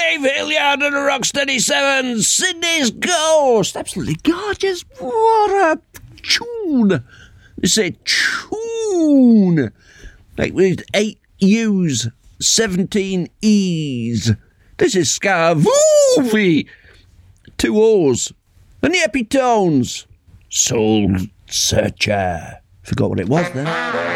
Dave Hilliard and the Rocksteady Sevens, Sydney's Ghost. Absolutely gorgeous. What a tune. They say tune. Like with 8 U's, 17 E's. This is Scarvoovy. 2 O's. And the Epitones. Soul Searcher. Forgot what it was then.